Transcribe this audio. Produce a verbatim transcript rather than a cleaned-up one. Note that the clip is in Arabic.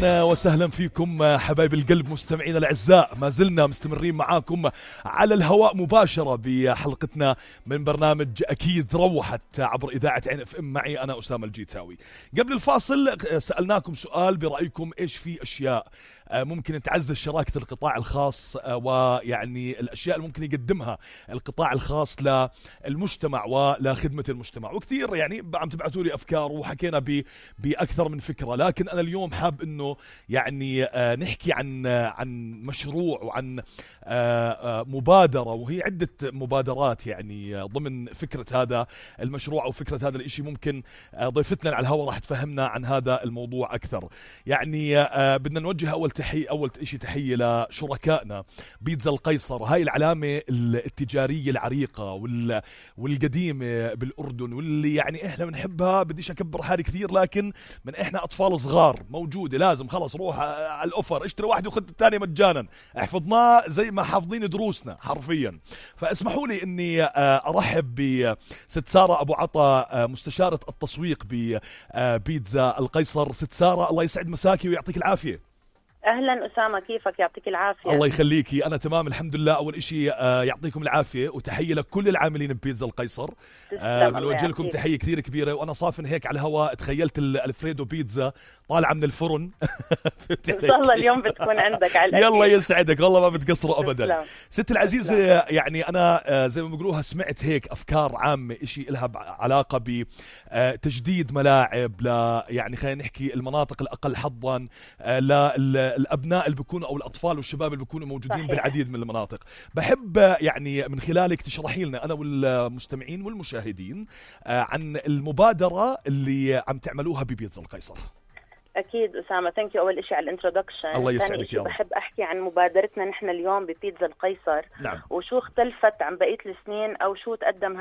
أهلا وسهلا فيكم حبايب القلب مستمعين الأعزاء، ما زلنا مستمرين معاكم على الهواء مباشرة بحلقتنا من برنامج أكيد روحت عبر إذاعة عين اف ام. معي أنا أسامة الجيتاوي. قبل الفاصل سألناكم سؤال برأيكم إيش في أشياء ممكن تعزز شراكة القطاع الخاص، ويعني الأشياء اللي ممكن يقدمها القطاع الخاص للمجتمع ولخدمة المجتمع. وكثير يعني عم تبعثوا لي أفكار وحكينا بأكثر من فكرة، لكن أنا اليوم حاب إنه يعني نحكي عن عن مشروع وعن مبادرة، وهي عدة مبادرات يعني ضمن فكرة هذا المشروع أو فكرة هذا الإشي. ممكن ضيفتنا على الهواء راح تفهمنا عن هذا الموضوع أكثر. يعني بدنا نوجه أول تحية أول إشي تحية لشركائنا بيتزا القيصر. هاي العلامة التجارية العريقة وال والقديمة بالأردن، واللي يعني إحنا بنحبها. بديش أكبر حالي كثير، لكن من إحنا أطفال صغار موجودة، لازم خلص روح على الأوفر اشتري واحد وخذ الثاني مجانا. حفظناه زي ما حافظين دروسنا حرفيا. فاسمحوا لي إني أرحب بست سارة أبو عطا، مستشارة التسويق ببيتزا القيصر. ست سارة الله يسعد مساكي ويعطيك العافية. أهلا أسامة، كيفك؟ يعطيك العافية. الله يخليكي، أنا تمام الحمد لله. أول إشي يعطيكم العافية وتحية لكل العاملين ببيتزا القيصر. بنوجه لكم تحية كثير كبيرة. وأنا صافن هيك على الهواء تخيلت الألفريدو بيتزا طالعة من الفرن. إن شاء الله اليوم بتكون عندك على الأكيد. يلا يسعدك، والله ما بتقصروا أبدا. ست العزيزة، يعني أنا زي ما بيقولوها سمعت هيك أفكار عامة، إشي إلها علاقة بتجديد ملاعب ل يعني خلينا نحكي المناطق الأقل حظا، ل الأبناء اللي بيكونوا أو الأطفال والشباب اللي بيكونوا موجودين صحيح. بالعديد من المناطق. بحب يعني من خلالك تشرحي لنا أنا والمستمعين والمشاهدين عن المبادرة اللي عم تعملوها ببيتزا القيصر. أكيد أسامة، ثانك يو أول شيء على الانترودكشن. الله يسعدك يا رب. بحب أحكي عن مبادرتنا نحن اليوم ببيتزا القيصر. نعم. وشو اختلفت عن بقية السنين أو شو تقدم